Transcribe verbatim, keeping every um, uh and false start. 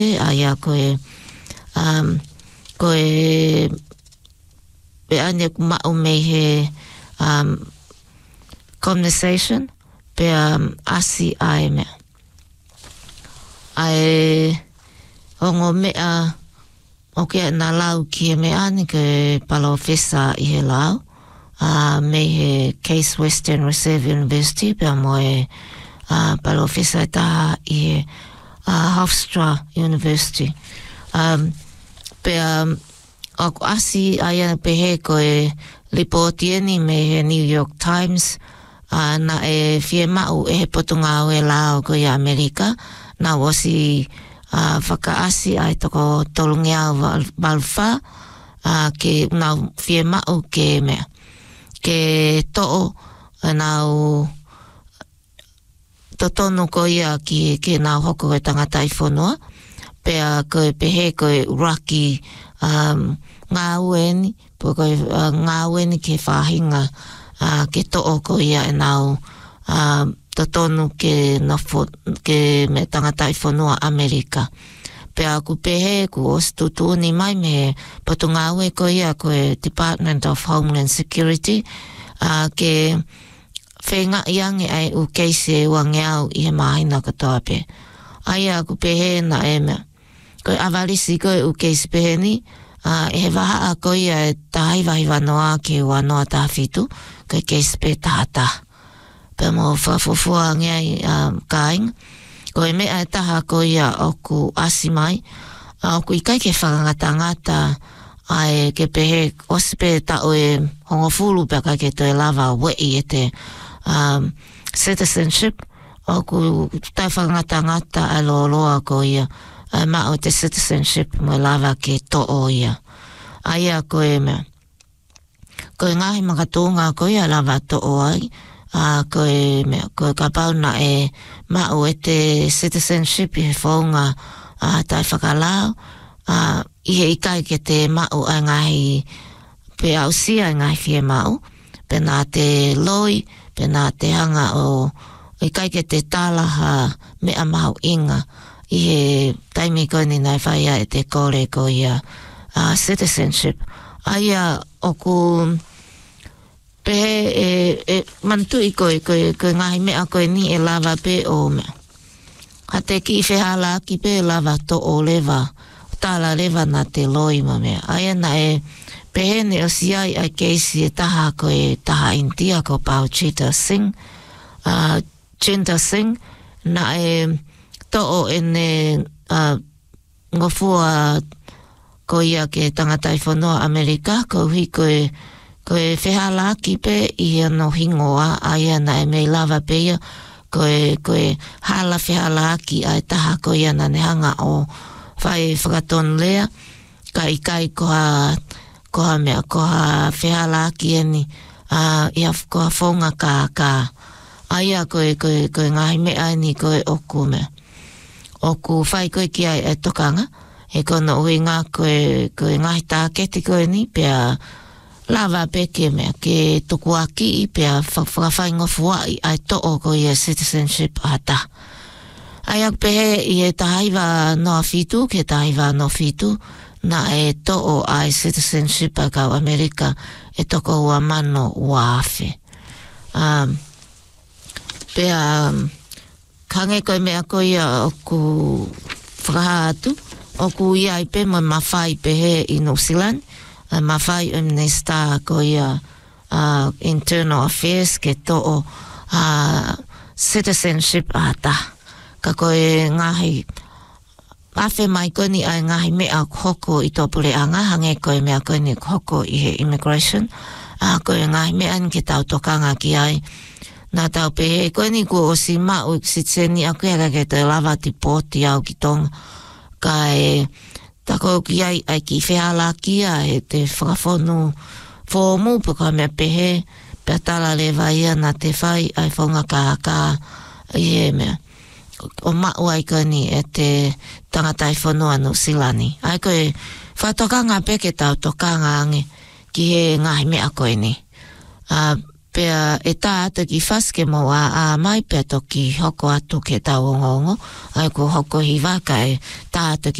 aia koe um koe pe ane ma'u me he um conversation pe um, asi ai me ai ongo mea o ke na lau ki me ane ke palo fesa i he lau uh, me he Case Western Reserve University pe moe uh, palo fesa taha i he uh, Hofstra University um, pe um, ako asi aia pe he koe lipotieni me he New York Times uh, na e fie mau e he potunga o e lao ko i Amerika na wasi uh, whakaasi ai toko tolungia balfa uh, ke na fie mau ke mea ke to'o nau totonu ko ia ki ke nau hoko e tangata i whanua pea koe pehe koe uraki um, ngā ueni po koe uh, ngā ueni ke whahinga uh, ke to'o ko ia e nau uh, totonu ke nofo ke me tangata i whanua Amerika pea ku pehe ku os tutuni mai me pato ngā ue ko ia koe Department of Homeland Security uh, ke whenga iange ai u keise ua ngeau i he mahina katoa pe aia ku pehe na e mea koe avalisi koe u keisi pehe ni uh, e he waha a koe ia e tahi wahi wanoa ke wanoa taha fitu koe keisi pe taha taha pe mo whafofua ngai um, kaing koe mea e taha koe ia oku asimai uh, oku ikai ke whakangatangata ai ke pehe osipe ta o e hongofulu pe kai ke toi lava wei e te um, citizenship oku tai whakangatangata a loa ko ia uh, ma o te citizenship mo lava ke to o ia aia koe mea koe ngahi makatunga ko ia lava to o ai uh, koe mea koe kapau na e ma o e te citizenship i he whaunga uh, tai whakalao uh, i he ikai ke te mau a ngahi pe au sia ngahi fie mau pe nā te loi pe nā te hanga o ikai ke te talaha mea mau inga i he taimi koni nai whaia e te kore ko ia uh, citizenship aia oku pe e, e mantu i koe koe koe ngahi mea koe ni e lava pe o mea ha te ki whehala ki pe lava to o leva tala lewa na te loi ma mea. Aia na e pehene o siai ai keisi e taha ko e taha intia ko Pau Chita Singh. Uh, Chinta Singh na e to'o ene uh, ngofua ko ia ke tangata i whanua Amerika ko hui ko e ko e whehala ki pe i ano hingoa aia na e mei lava pe ia ko e ko e hala whehala ki ai taha ko ia na nehanga o whai whakaton lea, ka i kai koha, koha mea, koha whehala ki eni, uh, ia koha whaunga ka ka. Aia koe, koe, koe ngahi mea ni koe oku mea. Oku whai koe ki ai e tokanga, e kono ui ngā koe, koe ngahi tāketi koe ni, pia lava peke mea, ke toku aki i pia whakawhai ngofua i ai to'o koe ia citizenship ata. Aia pehe i e tahaiwa noa fitu, ke tahaiwa no fitu, na e to'o ai citizenship a kau Amerika, e toko ua mano ua awhi. Um, pea, um, kange koe mea koe ia oku whakahatu, oku ia i pe mo mawhai pehe i New Zealand, uh, mawhai um ne star koe ia uh, internal affairs, ke to'o uh, citizenship a ta. Ka koe ngahi awhi mai koni ai ngahi mea hoko i tōpure anga, hange koe mea koni hoko i he immigration, a koe ngahi mea ni ke tau tokanga ki ai, nā tau pehe, koe ni kua o si mau si tseni a kuia ke te lava ti pōti au ki tonga, ka e tako ki ai ai ki whehala ki ai e te whakawhonu whōmu, puka mea pehe, pia tala lewa ia na te whai ai whonga ka ka i he mea. O mau ai koni e te tangata i whanua no silani. Ai koe whatokanga peke tau tokanga ange ki he ngahi mea koe ni. Uh, Pea e tā ata ki whaske mo a a mai pea toki hoko atu ke tau ngongo. Ai ko hoko hi waka e tā ata ki